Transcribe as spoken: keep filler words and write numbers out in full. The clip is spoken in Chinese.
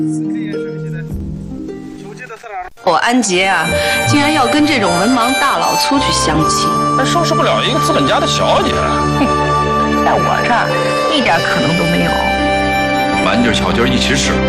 我安杰啊，竟然要跟这种文盲大老粗去相亲， 还收拾不了一个资本家的小姐。 哼，在我这儿一点可能都没有。 蛮劲儿巧劲儿一起使。